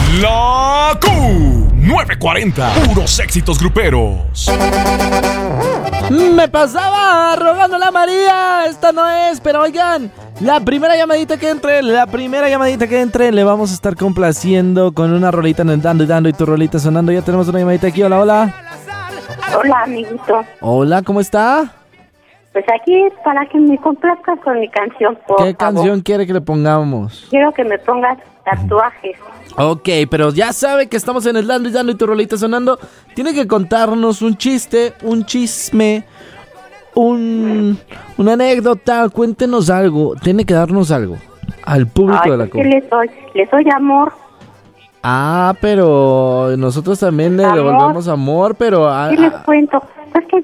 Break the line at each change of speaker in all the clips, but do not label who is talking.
La Q940, puros éxitos gruperos.
Me pasaba rogándole a María, esta no es, pero oigan, la primera llamadita que entre, le vamos a estar complaciendo con una rolita en el dando y tu rolita sonando. Ya tenemos una llamadita aquí, hola.
Hola, amiguito.
Hola, ¿cómo está?
Pues aquí es para que me complazcas con mi canción, por
¿Qué
favor.
canción quiere que le pongamos?
Quiero que me pongas Tatuajes.
Ok, pero ya sabe que estamos en el dando y tu rolita sonando. Tiene que contarnos un chiste, un chisme, una anécdota. Cuéntenos algo. Tiene que darnos algo al público de la
¿qué le doy amor?
Ah, pero nosotros también le devolvemos amor, pero...
¿Qué les cuento? Es que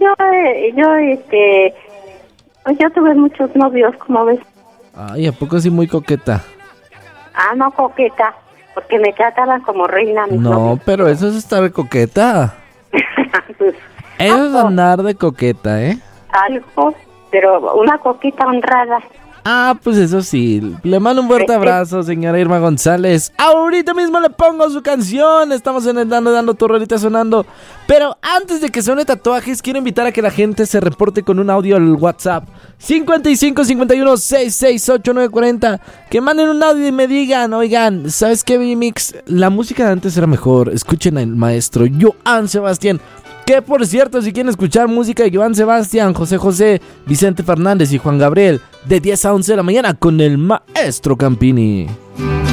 yo tuve muchos novios, como ves.
Ay, ¿a poco así muy coqueta?
Ah, no coqueta, porque me trataban como reina.
No, pero eso es estar de coqueta.
Pues,
Eso es andar de coqueta, ¿eh?
Algo, pero una coqueta honrada.
Ah, pues eso sí. Le mando un fuerte abrazo, señora Irma González. Ahorita mismo le pongo su canción. Estamos en el dando tu rolita sonando. Pero antes de que suene Tatuajes, quiero invitar a que la gente se reporte con un audio al WhatsApp 55 51 668 940. Que manden un audio y me digan, oigan, ¿sabes qué, B-Mix? La música de antes era mejor. Escuchen al maestro Joan Sebastián. Que por cierto, si quieren escuchar música de Joan Sebastián, José José, Vicente Fernández y Juan Gabriel, de 10 a 11 de la mañana con el maestro Campini.